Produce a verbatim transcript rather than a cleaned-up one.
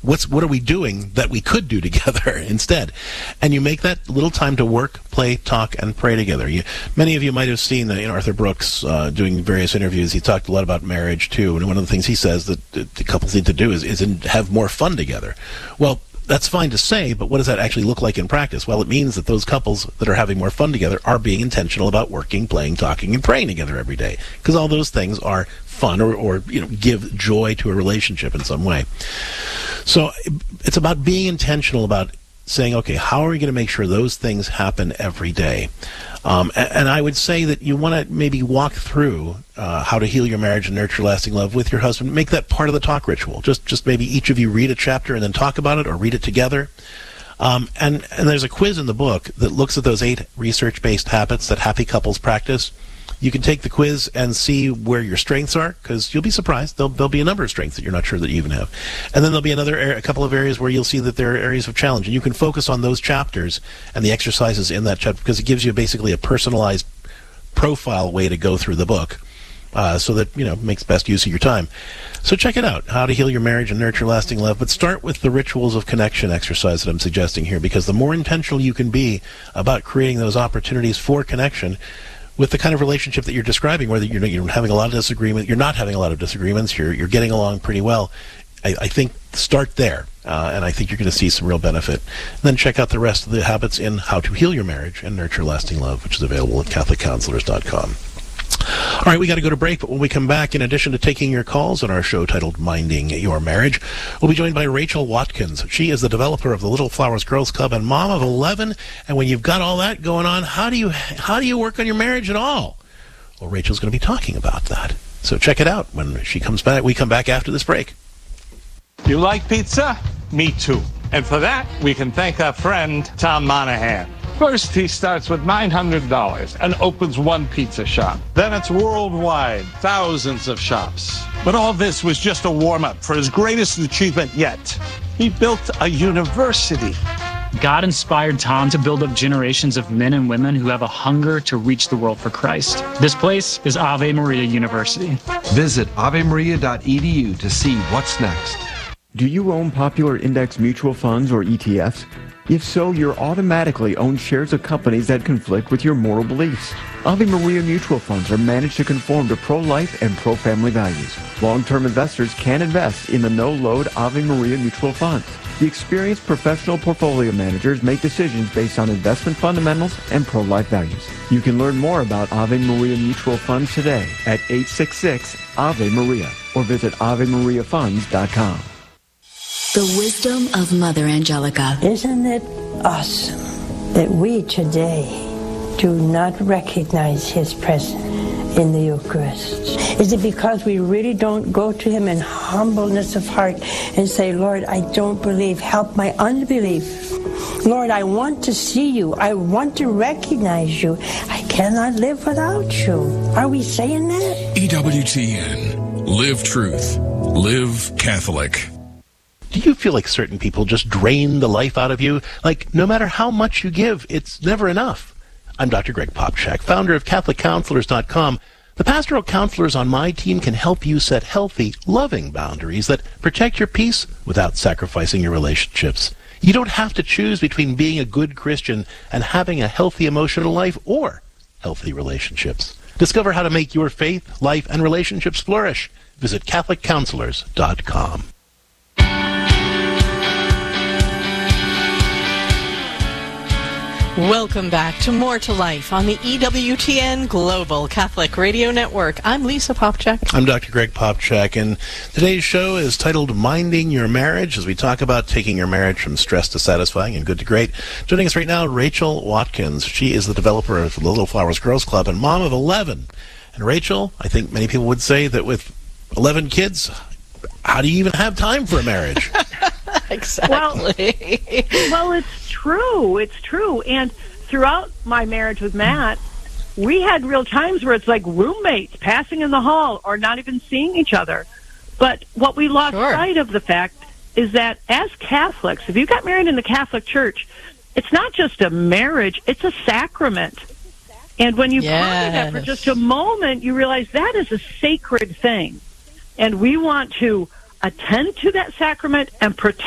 what's what are we doing that we could do together instead? And you make that little time to work, play, talk, and pray together. You, many of you might have seen that, you know, Arthur Brooks uh, doing various interviews. He talked a lot about marriage too, and one of the things he says that the couples need to do is, is in, have more fun together. Well, that's fine to say, but what does that actually look like in practice? Well, it means that those couples that are having more fun together are being intentional about working, playing, talking, and praying together every day, because all those things are fun or, or you know, give joy to a relationship in some way. So it's about being intentional about saying, okay, how are we going to make sure those things happen every day? Um, and, and I would say that you want to maybe walk through uh, how to heal your marriage and nurture lasting love with your husband. Make that part of the talk ritual. Just just maybe each of you read a chapter and then talk about it, or read it together. Um, and, and there's a quiz in the book that looks at those eight research-based habits that happy couples practice. You can take the quiz and see where your strengths are, because you'll be surprised. There'll, there'll be a number of strengths that you're not sure that you even have. And then there'll be another a couple of areas where you'll see that there are areas of challenge. And you can focus on those chapters and the exercises in that chapter, because it gives you basically a personalized profile way to go through the book, uh, so that, you know, makes best use of your time. So check it out, How to Heal Your Marriage and Nurture Lasting Love. But start with the rituals of connection exercise that I'm suggesting here, because the more intentional you can be about creating those opportunities for connection, with the kind of relationship that you're describing, where you're, you're having a lot of disagreement, you're not having a lot of disagreements, you're you're getting along pretty well, I, I think start there, uh, and I think you're going to see some real benefit. And then check out the rest of the habits in How to Heal Your Marriage and Nurture Lasting Love, which is available at Catholic Counselors dot com. All right, we got to go to break, but when we come back, in addition to taking your calls on our show titled Minding Your Marriage, we'll be joined by Rachel Watkins. She is the developer of the Little Flowers Girls Club and mom of eleven. And when you've got all that going on, how do you how do you work on your marriage at all? Well, Rachel's going to be talking about that. So check it out when she comes back. We come back after this break. You like pizza? Me too. And for that, we can thank our friend Tom Monahan. First, he starts with nine hundred dollars and opens one pizza shop. Then it's worldwide, thousands of shops. But all this was just a warm-up for his greatest achievement yet. He built a university. God inspired Tom to build up generations of men and women who have a hunger to reach the world for Christ. This place is Ave Maria University. Visit ave maria dot e d u to see what's next. Do you own popular index mutual funds or E T Fs? If so, you're automatically own shares of companies that conflict with your moral beliefs. Ave Maria mutual funds are managed to conform to pro-life and pro-family values. Long-term investors can invest in the no-load Ave Maria mutual funds. The experienced professional portfolio managers make decisions based on investment fundamentals and pro-life values. You can learn more about Ave Maria mutual funds today at eight six six Ave Maria or visit ave maria funds dot com. The wisdom of Mother Angelica. Isn't it awesome that we today do not recognize his presence in the Eucharist? Is it because we really don't go to him in humbleness of heart and say, Lord, I don't believe, help my unbelief. Lord, I want to see you. I want to recognize you. I cannot live without you. Are we saying that? E W T N. Live truth. Live Catholic. Do you feel like certain people just drain the life out of you? Like, no matter how much you give, it's never enough. I'm Doctor Greg Popchak, founder of Catholic Counselors dot com. The pastoral counselors on my team can help you set healthy, loving boundaries that protect your peace without sacrificing your relationships. You don't have to choose between being a good Christian and having a healthy emotional life or healthy relationships. Discover how to make your faith, life, and relationships flourish. Visit Catholic Counselors dot com. Welcome back to More to Life on the E W T N Global Catholic Radio Network. I'm Lisa Popchak. I'm Doctor Greg Popchak, and today's show is titled Minding Your Marriage, as we talk about taking your marriage from stress to satisfying and good to great. Joining us right now, Rachel Watkins. She is the developer of the Little Flowers Girls Club and mom of eleven. And Rachel, I think many people would say that with eleven kids, how do you even have time for a marriage? Exactly. Well, well, it's true. It's true. And throughout my marriage with Matt, we had real times where it's like roommates passing in the hall or not even seeing each other. But what we lost Sure. sight of the fact is that as Catholics, if you got married in the Catholic Church, it's not just a marriage, it's a sacrament. And when you Yes. ponder that for just a moment, you realize that is a sacred thing. And we want to attend to that sacrament and protect